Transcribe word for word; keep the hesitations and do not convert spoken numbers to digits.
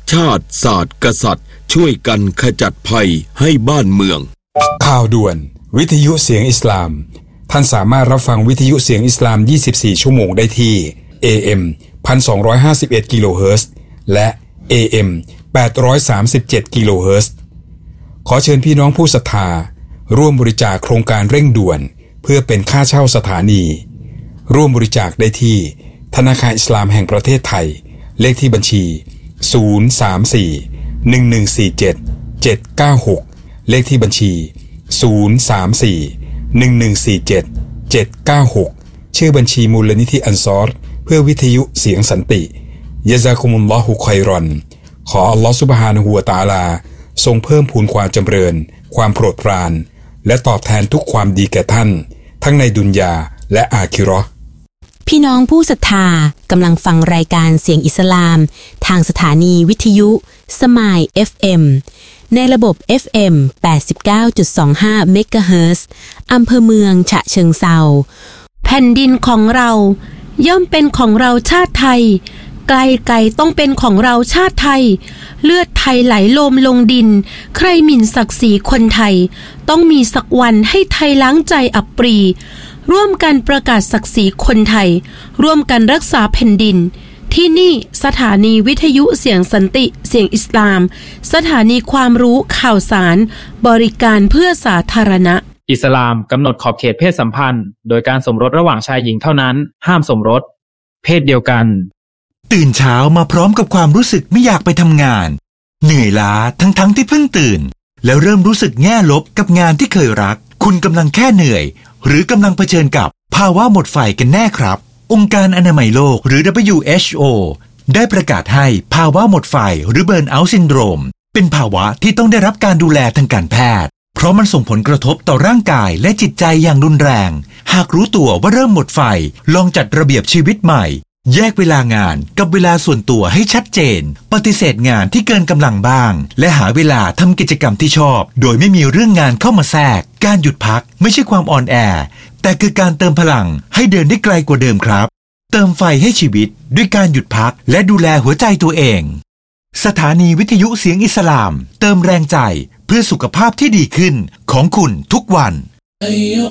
ชาติศาสตร์กษัตริย์ช่วยกันขจัดภัยให้บ้านเมืองข่าวด่วนวิทยุเสียงอิสลามท่านสามารถรับฟังวิทยุเสียงอิสลามยี่สิบสี่ชั่วโมงได้ที่ เอ เอ็ม หนึ่งพันสองร้อยห้าสิบเอ็ด กิโลเฮิรตซ์ และ เอ เอ็ม แปดร้อยสามสิบเจ็ด กิโลเฮิรตซ์ ขอเชิญพี่น้องผู้ศรัทธาร่วมบริจาคโครงการเร่งด่วนเพื่อเป็นค่าเช่าสถานีร่วมบริจาคได้ที่ธนาคารอิสลามแห่งประเทศไทยเลขที่บัญชีศูนย์ สาม สี่ หนึ่ง หนึ่ง สี่ เจ็ด เจ็ด เก้า หกเลขที่บัญชีศูนย์ สาม สี่ หนึ่ง หนึ่ง สี่ เจ็ด เจ็ด เก้า หกชื่อบัญชีมูลนิธิอันซอรเพื่อวิทยุเสียงสันติยะซากุมุลลอฮุค็อยรอนขออัลลอฮฺซุบฮานะฮูวะตะอาลาทรงเพิ่มพูนความจำเริญความโปรดปรานและตอบแทนทุกความดีแก่ท่านทั้งในดุนยาและอาคิเราะห์พี่น้องผู้ศรัทธากำลังฟังรายการเสียงอิสลามทางสถานีวิทยุสมาย เอฟ เอ็ม ในระบบ เอฟ เอ็ม แปดสิบเก้าจุดสองห้า เมกะเฮิรตซ์อำเภอเมืองฉะเชิงเทราแผ่นดินของเราย่อมเป็นของเราชาติไทยไกลไกลต้องเป็นของเราชาติไทยเลือดไทยไหลโลมลงดินใครหมิ่นศักดิ์ศรีคนไทยต้องมีสักวันให้ไทยล้างใจอับปรีร่วมกันประกาศศักดิ์ศรีคนไทยร่วมกันรักษาแผ่นดินที่นี่สถานีวิทยุเสียงสันติเสียงอิสลามสถานีความรู้ข่าวสารบริการเพื่อสาธารณะอิสลามกำหนดขอบเขตเพศสัมพันธ์โดยการสมรสระหว่างชายหญิงเท่านั้นห้ามสมรสเพศเดียวกันตื่นเช้ามาพร้อมกับความรู้สึกไม่อยากไปทำงานเหนื่อยล้าทั้งๆที่เพิ่งตื่นแล้วเริ่มรู้สึกแง่ลบกับงานที่เคยรักคุณกำลังแค่เหนื่อยหรือกำลังเผชิญกับภาวะหมดไฟกันแน่ครับองค์การอนามัยโลกหรือ ดับเบิลยู เอช โอ ได้ประกาศให้ภาวะหมดไฟหรือเบิร์นเอาท์ซินโดรมเป็นภาวะที่ต้องได้รับการดูแลทางการแพทย์เพราะมันส่งผลกระทบต่อร่างกายและจิตใจอย่างรุนแรงหากรู้ตัวว่าเริ่มหมดไฟลองจัดระเบียบชีวิตใหม่แยกเวลางานกับเวลาส่วนตัวให้ชัดเจนปฏิเสธงานที่เกินกำลังบ้างและหาเวลาทำกิจกรรมที่ชอบโดยไม่มีเรื่องงานเข้ามาแทรกการหยุดพักไม่ใช่ความอ่อนแอแต่คือการเติมพลังให้เดินได้ไกลกว่าเดิมครับเติมไฟให้ชีวิตด้วยการหยุดพักและดูแลหัวใจตัวเองสถานีวิทยุเสียงอิสลามเติมแรงใจเพื่อสุขภาพที่ดีขึ้นของคุณทุกวัน